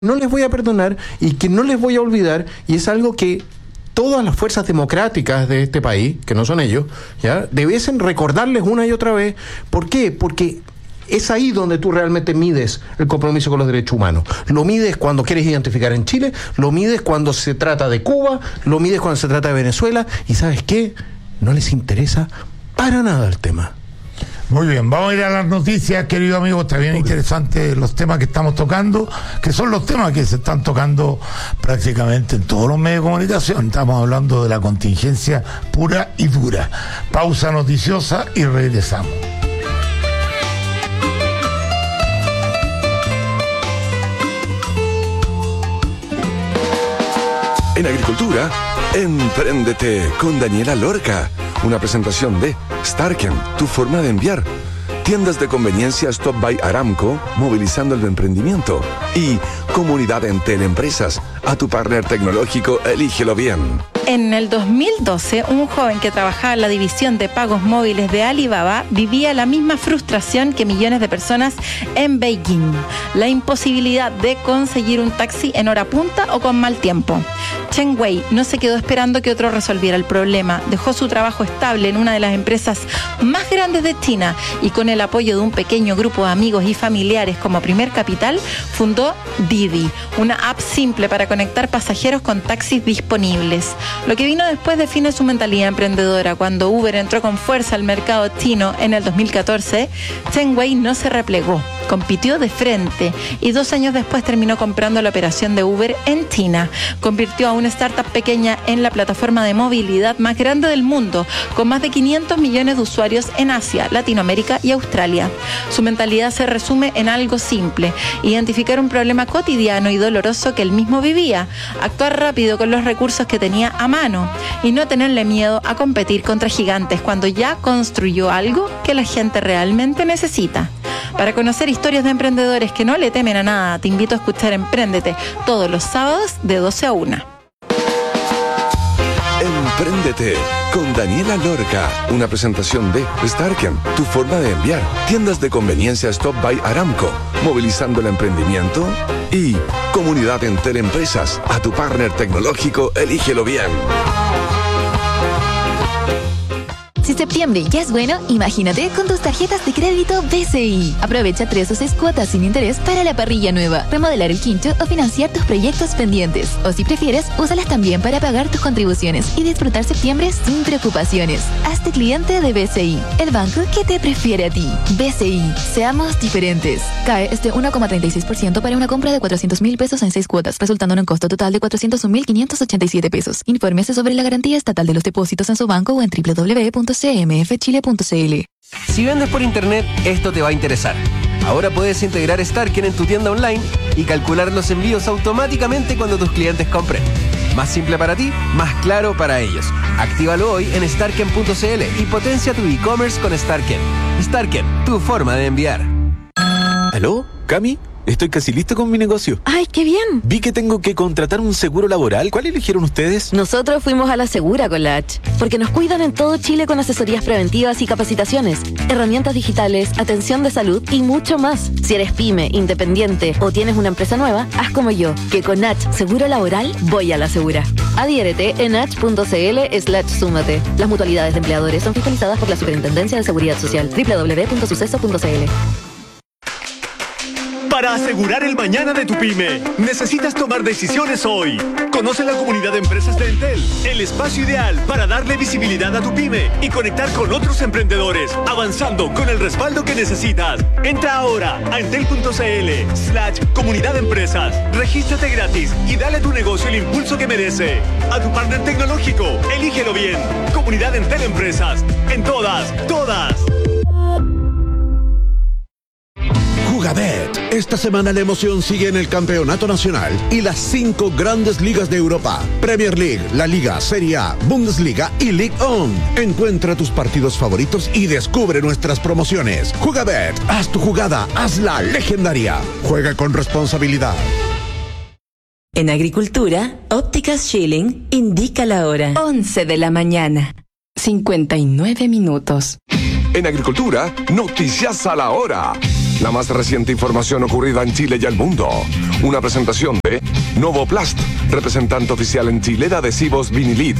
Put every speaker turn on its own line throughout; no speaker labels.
no les voy a perdonar y que no les voy a olvidar, y es algo que todas las fuerzas democráticas de este país, que no son ellos, ya debiesen recordarles una y otra vez. ¿Por qué? Porque es ahí donde tú realmente mides el compromiso con los derechos humanos. Lo mides cuando quieres identificar en Chile, lo mides cuando se trata de Cuba, lo mides cuando se trata de Venezuela, y ¿sabes qué? No les interesa para nada el tema.
Muy bien, vamos a ir a las noticias, querido amigo. Está bien interesante los temas que estamos tocando, que son los temas que se están tocando prácticamente en todos los medios de comunicación. Estamos hablando de la contingencia pura y dura. Pausa noticiosa y regresamos.
En agricultura, Empréndete con Daniela Lorca. Una presentación de Starken, tu forma de enviar. Tiendas de conveniencia Stop by Aramco, movilizando el emprendimiento. Y Comunidad Entel Empresas, a tu partner tecnológico, elígelo bien.
En el 2012, un joven que trabajaba en la división de pagos móviles de Alibaba vivía la misma frustración que millones de personas en Beijing: la imposibilidad de conseguir un taxi en hora punta o con mal tiempo. Chen Wei no se quedó esperando que otro resolviera el problema. Dejó su trabajo estable en una de las empresas más grandes de China y, con el apoyo de un pequeño grupo de amigos y familiares como primer capital, fundó Didi, una app simple para conectar pasajeros con taxis disponibles. Lo que vino después define su mentalidad emprendedora. Cuando Uber entró con fuerza al mercado chino en el 2014, Chen Wei no se replegó, compitió de frente y 2 años después terminó comprando la operación de Uber en China. Convirtió a una startup pequeña en la plataforma de movilidad más grande del mundo, con más de 500 millones de usuarios en Asia, Latinoamérica y Australia. Su mentalidad se resume en algo simple: identificar un problema cotidiano y doloroso que él mismo vivía, actuar rápido con los recursos que tenía a mano y no tenerle miedo a competir contra gigantes cuando ya construyó algo que la gente realmente necesita. Para conocer historias de emprendedores que no le temen a nada, te invito a escuchar Empréndete todos los sábados de 12 a 1.
Empréndete con Daniela Lorca. Una presentación de Starken, tu forma de enviar. Tiendas de conveniencia Stop by Aramco, movilizando el emprendimiento. Y Comunidad Entel Empresas, a tu partner tecnológico, elígelo bien.
Si septiembre ya es bueno, imagínate con tus tarjetas de crédito BCI. Aprovecha 3 o 6 cuotas sin interés para la parrilla nueva, remodelar el quincho o financiar tus proyectos pendientes. O si prefieres, úsalas también para pagar tus contribuciones y disfrutar septiembre sin preocupaciones. Hazte cliente de BCI, el banco que te prefiere a ti. BCI, seamos diferentes. CAE es de 1,36% para una compra de 400,000 pesos en 6 cuotas, resultando en un costo total de 401,587 pesos. Infórmese sobre la garantía estatal de los depósitos en su banco o en www.cmfchile.cl.
Si vendes por internet, esto te va a interesar. Ahora puedes integrar Starken en tu tienda online y calcular los envíos automáticamente cuando tus clientes compren. Más simple para ti, más claro para ellos. Actívalo hoy en starken.cl y potencia tu e-commerce con Starken. Starken, tu forma de enviar.
¿Aló, Cami? Estoy casi listo con mi negocio.
¡Ay, qué bien!
Vi que tengo que contratar un seguro laboral. ¿Cuál eligieron ustedes?
Nosotros fuimos a la Segura con la H, porque nos cuidan en todo Chile con asesorías preventivas y capacitaciones, herramientas digitales, atención de salud y mucho más. Si eres pyme, independiente o tienes una empresa nueva, haz como yo, que con H Seguro Laboral voy a la Segura. Adhiérete en h.cl/súmate. Las mutualidades de empleadores son fiscalizadas por la Superintendencia de Seguridad Social. www.suceso.cl.
Para asegurar el mañana de tu pyme, necesitas tomar decisiones hoy. Conoce la comunidad de empresas de Entel, el espacio ideal para darle visibilidad a tu pyme y conectar con otros emprendedores, avanzando con el respaldo que necesitas. Entra ahora a entel.cl/comunidad de empresas. Regístrate gratis y dale a tu negocio el impulso que merece. A tu partner tecnológico, elígelo bien. Comunidad Entel Empresas. En todas.
Jugabet. Esta semana la emoción sigue en el campeonato nacional y las 5 grandes ligas de Europa: Premier League, La Liga, Serie A, Bundesliga y Ligue 1. Encuentra tus partidos favoritos y descubre nuestras promociones. Jugabet, haz tu jugada, hazla legendaria. Juega con responsabilidad.
En agricultura, Ópticas Schilling indica la hora.
11 de la mañana, 59 minutos.
En agricultura, noticias a la hora. la más reciente información ocurrida en Chile y el mundo. Una presentación de Novoplast, representante oficial en Chile de adhesivos Vinilit.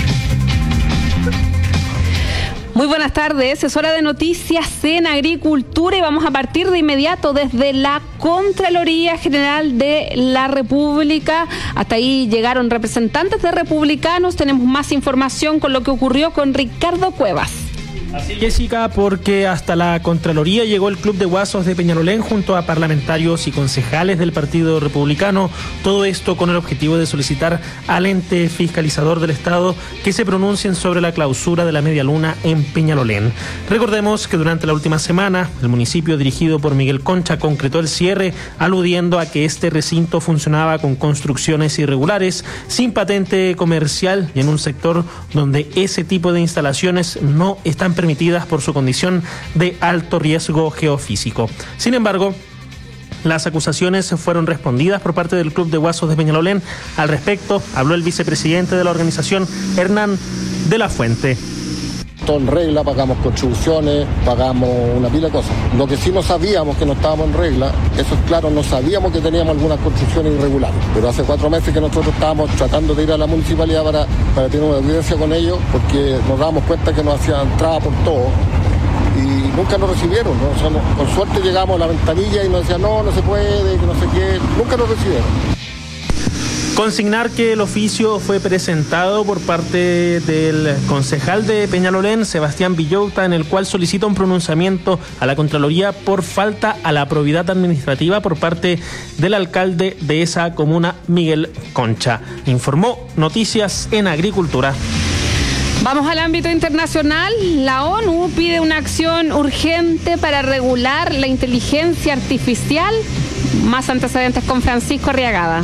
Muy buenas tardes, es hora de noticias en agricultura y vamos a partir de inmediato desde la Contraloría General de la República. Hasta ahí llegaron representantes de republicanos. Tenemos más información con lo que ocurrió con Ricardo Cuevas.
Así, Jessica, porque hasta la Contraloría llegó el Club de Guasos de Peñalolén junto a parlamentarios y concejales del Partido Republicano. Todo esto con el objetivo de solicitar al ente fiscalizador del Estado que se pronuncien sobre la clausura de la Media Luna en Peñalolén. Recordemos que durante la última semana el municipio dirigido por Miguel Concha concretó el cierre, aludiendo a que este recinto funcionaba con construcciones irregulares, sin patente comercial y en un sector donde ese tipo de instalaciones no están permitidas por su condición de alto riesgo geofísico. Sin embargo, las acusaciones fueron respondidas por parte del Club de Guasos de Peñalolén. Al respecto, habló el vicepresidente de la organización, Hernán de la Fuente.
Todo en regla, pagamos contribuciones, pagamos una pila de cosas. Lo que sí no sabíamos que no estábamos en regla, eso es claro, no sabíamos que teníamos algunas construcciones irregulares. Pero hace 4 meses que nosotros estábamos tratando de ir a la municipalidad para tener una audiencia con ellos, porque nos dábamos cuenta que nos hacían entrada por todo. Y nunca nos recibieron, ¿no? O sea, con suerte llegamos a la ventanilla y nos decían no se puede, que no sé qué, nunca nos recibieron.
Consignar que el oficio fue presentado por parte del concejal de Peñalolén, Sebastián Villota, en el cual solicita un pronunciamiento a la Contraloría por falta a la probidad administrativa por parte del alcalde de esa comuna, Miguel Concha. Informó Noticias en Agricultura.
Vamos al ámbito internacional. La ONU pide una acción urgente para regular la inteligencia artificial. Más antecedentes con Francisco Arriagada.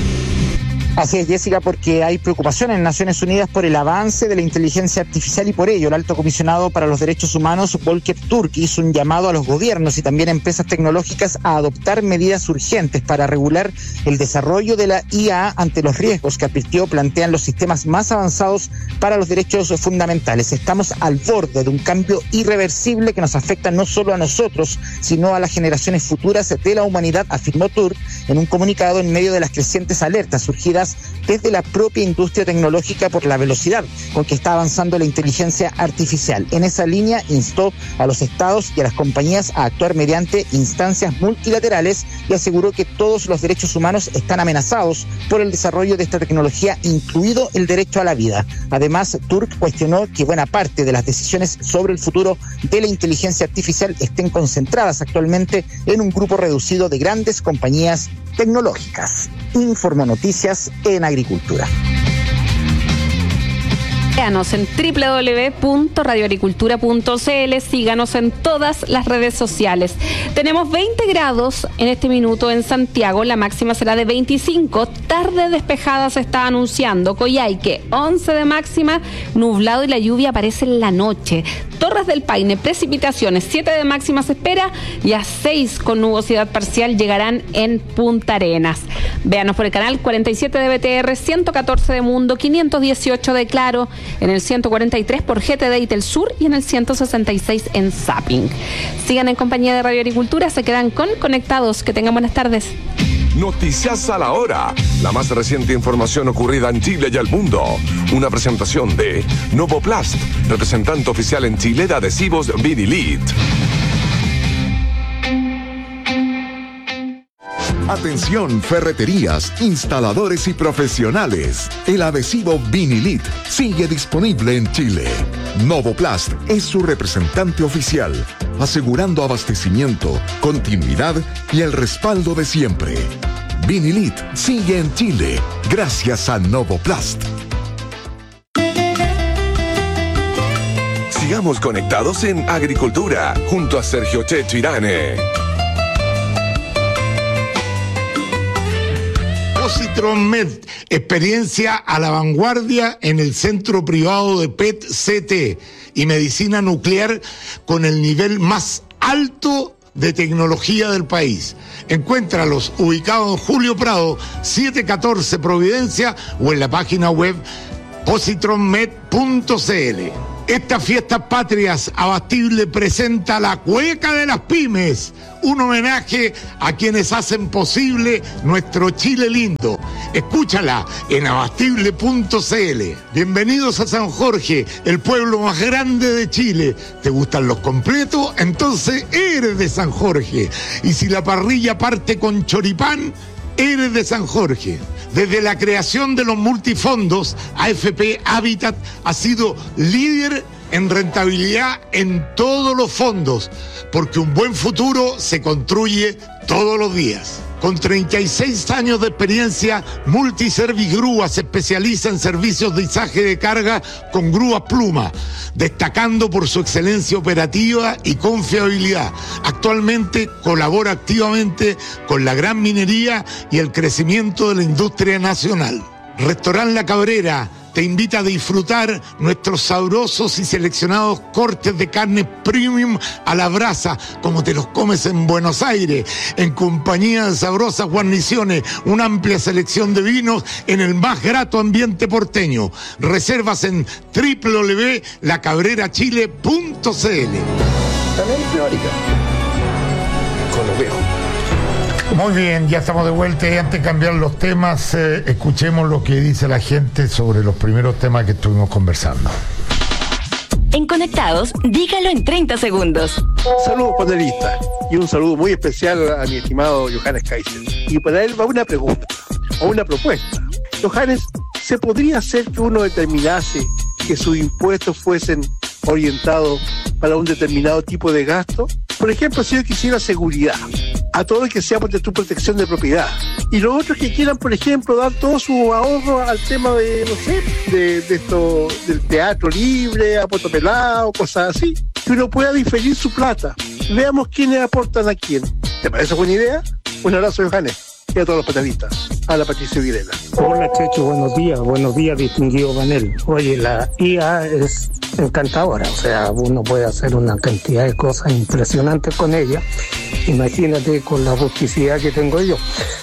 Así es, Jessica, porque hay preocupación en Naciones Unidas por el avance de la inteligencia artificial y por ello el alto comisionado para los derechos humanos, Volker Turk, hizo un llamado a los gobiernos y también a empresas tecnológicas a adoptar medidas urgentes para regular el desarrollo de la IA ante los riesgos que advirtió plantean los sistemas más avanzados para los derechos fundamentales. Estamos al borde de un cambio irreversible que nos afecta no solo a nosotros, sino a las generaciones futuras de la humanidad, afirmó Turk en un comunicado en medio de las crecientes alertas surgidas desde la propia industria tecnológica por la velocidad con que está avanzando la inteligencia artificial. En esa línea instó a los estados y a las compañías a actuar mediante instancias multilaterales y aseguró que todos los derechos humanos están amenazados por el desarrollo de esta tecnología, incluido el derecho a la vida. Además, Turk cuestionó que buena parte de las decisiones sobre el futuro de la inteligencia artificial estén concentradas actualmente en un grupo reducido de grandes compañías tecnológicas. Informó Noticias en Agricultura.
Síganos en www.radioagricultura.cl, síganos en todas las redes sociales. Tenemos 20 grados en este minuto en Santiago, la máxima será de 25, tarde despejada se está anunciando. Coyhaique, 11 de máxima, nublado y la lluvia aparece en la noche. Torres del Paine, precipitaciones, 7 de máxima se espera y a 6 con nubosidad parcial llegarán en Punta Arenas. Véanos por el canal 47 de BTR, 114 de Mundo, 518 de Claro, en el 143 por GTD y Telsur y en el 166 en Zapping. Sigan en compañía de Radio Agricultura, se quedan con Conectados. Que tengan buenas tardes.
Noticias a la hora. La más reciente información ocurrida en Chile y el mundo. Una presentación de Novoplast, representante oficial en Chile de adhesivos Vinilit.
Atención, ferreterías, instaladores y profesionales. El adhesivo Vinilit sigue disponible en Chile. Novoplast es su representante oficial, asegurando abastecimiento, continuidad y el respaldo de siempre. Vinilit sigue en Chile gracias a Novoplast.
Sigamos conectados en Agricultura junto a Sergio Checho Irane.
Positron Med, experiencia a la vanguardia en el centro privado de PET-CT y medicina nuclear con el nivel más alto de tecnología del país. Encuéntralos ubicados en Julio Prado, 714 Providencia o en la página web positronmed.cl. Estas fiestas patrias, Abastible presenta la Cueca de las Pymes, un homenaje a quienes hacen posible nuestro Chile lindo. Escúchala en abastible.cl. Bienvenidos a San Jorge, el pueblo más grande de Chile. ¿Te gustan los completos? Entonces eres de San Jorge. Y si la parrilla parte con choripán, eres de San Jorge. Desde la creación de los multifondos, AFP Habitat ha sido líder en rentabilidad en todos los fondos, porque un buen futuro se construye todos los días. Con 36 años de experiencia, Multiservice Grúa se especializa en servicios de izaje de carga con grúas pluma, destacando por su excelencia operativa y confiabilidad. Actualmente colabora activamente con la gran minería y el crecimiento de la industria nacional. Restaurant La Cabrera te invita a disfrutar nuestros sabrosos y seleccionados cortes de carne premium a la brasa, como te los comes en Buenos Aires, en compañía de sabrosas guarniciones, una amplia selección de vinos en el más grato ambiente porteño. Reservas en www.lacabrerachile.cl.
También teórica. Con los viejos.
Muy bien, ya estamos de vuelta y antes de cambiar los temas, escuchemos lo que dice la gente sobre los primeros temas que estuvimos conversando.
En Conectados, dígalo en 30 segundos.
Saludos panelistas y un saludo muy especial a mi estimado Johannes Kaiser. Y para él va una pregunta o una propuesta. Johannes, ¿se podría hacer que uno determinase que sus impuestos fuesen orientados para un determinado tipo de gasto? Por ejemplo, si yo quisiera seguridad, a todo el que sea por tu protección de propiedad, y los otros que quieran, por ejemplo, dar todo su ahorro al tema de, no sé, de esto, del teatro libre, a poto pelado, cosas así, que uno pueda diferir su plata. Veamos quiénes aportan a quién. ¿Te parece buena idea? Un abrazo, Johannes, y a todos los panelistas. A la Patricia Videla.
Hola, Checho, buenos días, distinguido panel. Oye, la IA es encantadora, o sea, uno puede hacer una cantidad de cosas impresionantes con ella. Imagínate con la rusticidad que tengo yo.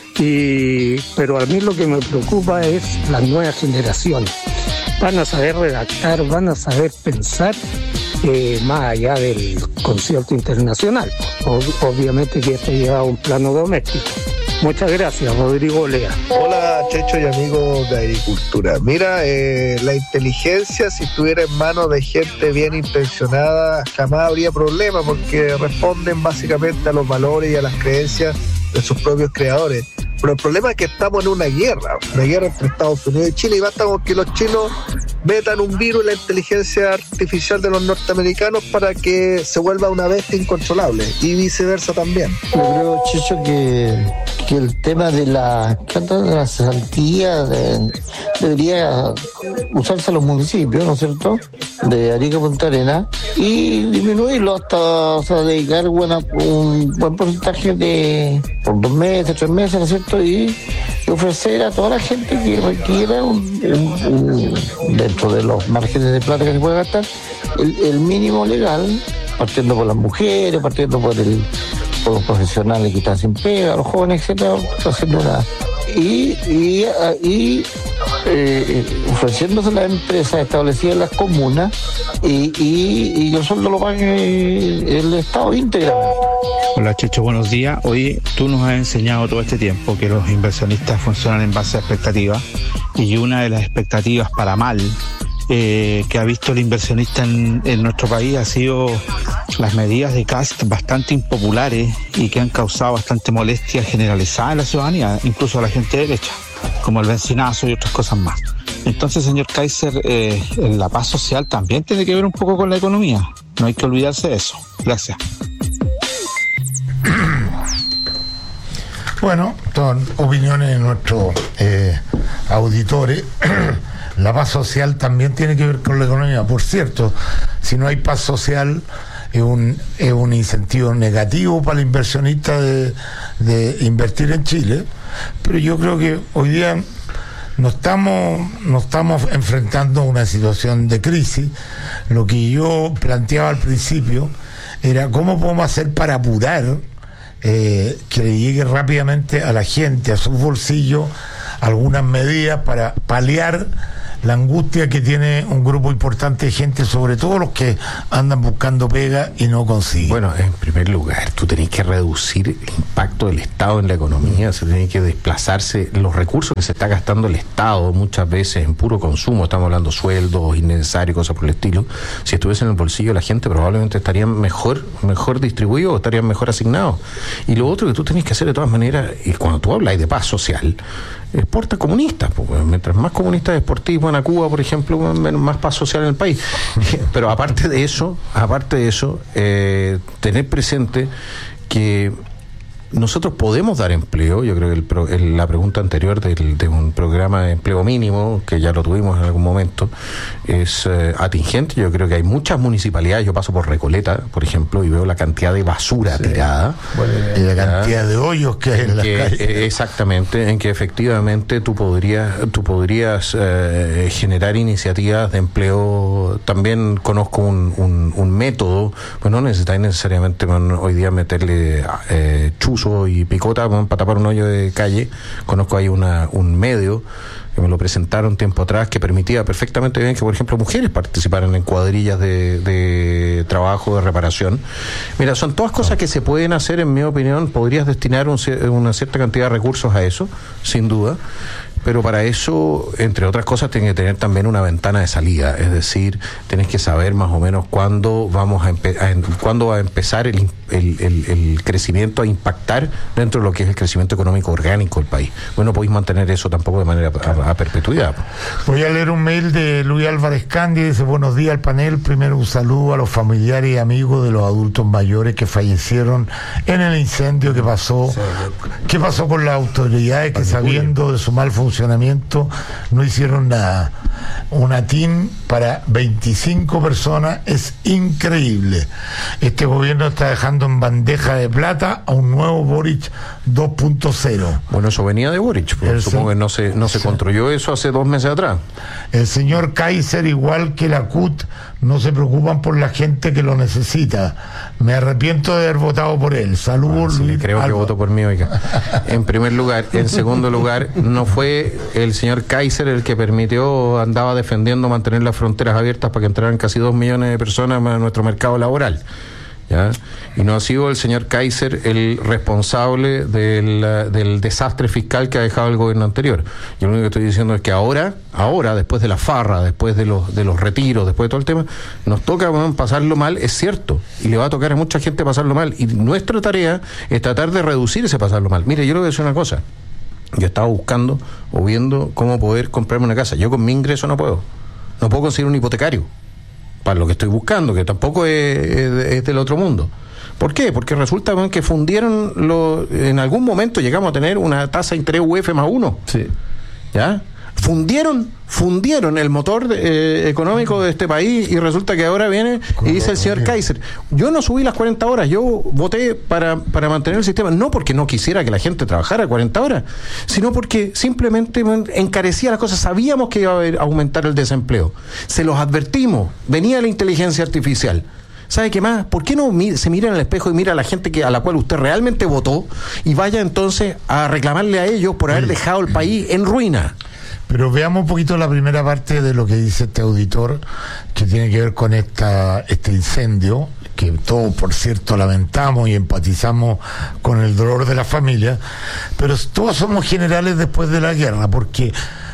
Pero a mí lo que me preocupa es las nuevas generaciones. Van a saber redactar, van a saber pensar más allá del concierto internacional. Obviamente que esto lleva a un plano doméstico. Muchas gracias, Rodrigo Lea.
Hola, Checho y amigos de Agricultura. Mira, la inteligencia, si estuviera en manos de gente bien intencionada, jamás habría problema, porque responden básicamente a los valores y a las creencias de sus propios creadores. Pero el problema es que estamos en una guerra entre Estados Unidos y Chile, y basta con que los chinos metan un virus en la inteligencia artificial de los norteamericanos para que se vuelva una bestia incontrolable, y viceversa también.
Yo creo, Checho, que el tema de la cesantía debería usarse a los municipios, ¿no es cierto?, de Arica, Punta Arenas, y disminuirlo hasta, dedicar un buen porcentaje por 2 meses, 3 meses, ¿no es cierto?, y ofrecer a toda la gente que requiera dentro de los márgenes de plata que se puede gastar, el mínimo legal, partiendo por las mujeres, partiendo por los profesionales que están sin pega, los jóvenes, etcétera, haciendo y ofreciéndose a las empresas establecidas en las comunas y el sueldo lo pague el Estado íntegramente.
Hola, Checho, buenos días. Hoy tú nos has enseñado todo este tiempo que los inversionistas funcionan en base a expectativas, y una de las expectativas para mal que ha visto el inversionista en nuestro país ha sido las medidas de Kast bastante impopulares y que han causado bastante molestia generalizada en la ciudadanía, incluso a la gente de derecha, como el benzinazo y otras cosas más. Entonces, señor Kaiser, la paz social también tiene que ver un poco con la economía. No hay que olvidarse de eso. Gracias.
Bueno, son opiniones de nuestros auditores. La paz social también tiene que ver con la economía. Por cierto, si no hay paz social, es un incentivo negativo para el inversionista de invertir en Chile. Pero yo creo que hoy día no estamos enfrentando una situación de crisis. Lo que yo planteaba al principio era cómo podemos hacer para apurar que le llegue rápidamente a la gente, a sus bolsillos, algunas medidas para paliar la angustia que tiene un grupo importante de gente, sobre todo los que andan buscando pega y no consiguen.
Bueno, en primer lugar, tú tenés que reducir el impacto del Estado en la economía, se tiene que desplazarse los recursos que se está gastando el Estado muchas veces en puro consumo, estamos hablando sueldos innecesarios, cosas por el estilo. Si estuviese en el bolsillo de la gente, probablemente estarían mejor distribuidos, estarían mejor asignados. Y lo otro que tú tenés que hacer de todas maneras, y cuando tú hablas de paz social, exporta comunistas, porque mientras más comunistas exportistas a Cuba, por ejemplo, más paz social en el país. Pero aparte de eso, tener presente que nosotros podemos dar empleo. Yo creo que la pregunta anterior de un programa de empleo mínimo, que ya lo tuvimos en algún momento, es atingente. Yo creo que hay muchas municipalidades, yo paso por Recoleta, por ejemplo, y veo la cantidad de basura tirada.
Y la cantidad de hoyos que hay en las calles.
Exactamente, en que efectivamente tú podrías generar iniciativas de empleo. También conozco un método, pues no necesitáis necesariamente hoy día meterle chuzo y picota para tapar un hoyo de calle. Conozco ahí un medio que me lo presentaron tiempo atrás, que permitía perfectamente bien que, por ejemplo, mujeres participaran en cuadrillas de trabajo, de reparación. Mira, son todas cosas que se pueden hacer, en mi opinión. Podrías destinar una cierta cantidad de recursos a eso, sin duda. Pero para eso, entre otras cosas, tienes que tener también una ventana de salida. Es decir, tienes que saber más o menos cuándo cuándo va a empezar el crecimiento a impactar dentro de lo que es el crecimiento económico orgánico del país. Bueno, no podéis mantener eso tampoco de manera a perpetuidad.
Voy a leer un mail de Luis Álvarez Candia. Dice: buenos días al panel. Primero, un saludo a los familiares y amigos de los adultos mayores que fallecieron en el incendio que pasó. ¿Qué pasó con las autoridades que, sabiendo de su mal funcionamiento, no hicieron nada? Una TIN para 25 personas es increíble. Este gobierno está dejando en bandeja de plata a un nuevo Boric 2.0.
Bueno, eso venía de Boric, supongo que no se construyó eso hace 2 meses atrás.
El señor Kaiser, igual que la CUT, no se preocupan por la gente que lo necesita. Me arrepiento de haber votado por él. Saludos, Luis.
Creo que votó por mí, oiga. En primer lugar. En segundo lugar, no fue el señor Kaiser el que andaba defendiendo mantener las fronteras abiertas para que entraran casi 2 millones de personas a nuestro mercado laboral, ¿ya? Y no ha sido el señor Kaiser el responsable del desastre fiscal que ha dejado el gobierno anterior. Yo lo único que estoy diciendo es que ahora, después de la farra, después de los retiros, después de todo el tema, nos toca pasarlo mal, es cierto, y le va a tocar a mucha gente pasarlo mal, y nuestra tarea es tratar de reducir ese pasarlo mal. Mire, yo le voy a decir una cosa. Yo estaba buscando o viendo cómo poder comprarme una casa. Yo con mi ingreso no puedo conseguir un hipotecario para lo que estoy buscando, que tampoco es del otro mundo. ¿Por qué? Porque resulta que fundieron en algún momento llegamos a tener una tasa de interés UF más 1.
Sí.
¿Ya? Fundieron el motor económico de este país, y resulta que ahora viene y dice el señor Kaiser: yo no subí las 40 horas, yo voté para mantener el sistema, no porque no quisiera que la gente trabajara 40 horas, sino porque simplemente encarecía las cosas. Sabíamos que iba a aumentar el desempleo, se los advertimos, venía la inteligencia artificial. ¿Sabe qué más? ¿Por qué no se mira en el espejo y mira a la gente a la cual usted realmente votó, y vaya entonces a reclamarle a ellos por haber dejado el país en ruina?
Pero veamos un poquito la primera parte de lo que dice este auditor, que tiene que ver con este incendio, que todos, por cierto, lamentamos y empatizamos con el dolor de la familia, pero todos somos generales después de la guerra, porque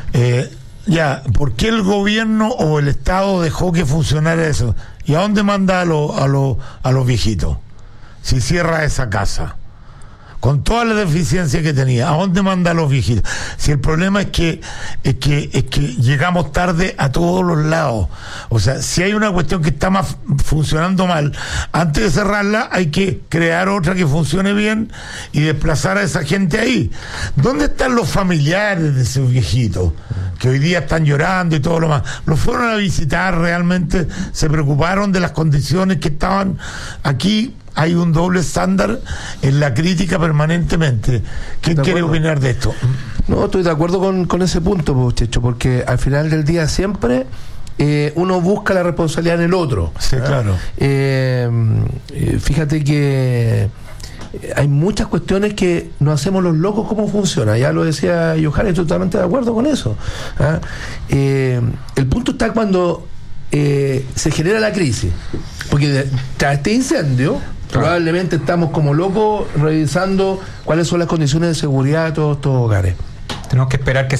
¿por qué el gobierno o el Estado dejó que funcionara eso? ¿Y a dónde manda a los viejitos? Si cierra esa casa, con todas las deficiencias que tenía, ¿a dónde manda a los viejitos? Si el problema es que llegamos tarde a todos los lados. O sea, si hay una cuestión que está funcionando mal, antes de cerrarla hay que crear otra que funcione bien y desplazar a esa gente ahí. ¿Dónde están los familiares de esos viejitos que hoy día están llorando y todo lo más? ¿Los fueron a visitar realmente? ¿Se preocuparon de las condiciones que estaban aquí? Hay un doble estándar en la crítica permanentemente. ¿Quién quiere opinar de esto?
No, estoy de acuerdo con ese punto, Checho, porque al final del día siempre uno busca la responsabilidad en el otro.
Sí, claro.
Fíjate que hay muchas cuestiones que nos hacemos los locos cómo funciona. Ya lo decía Johan, estoy totalmente de acuerdo con eso. El punto está cuando se genera la crisis, porque tras este incendio probablemente estamos como locos revisando cuáles son las condiciones de seguridad de todos estos hogares.
Tenemos que esperar que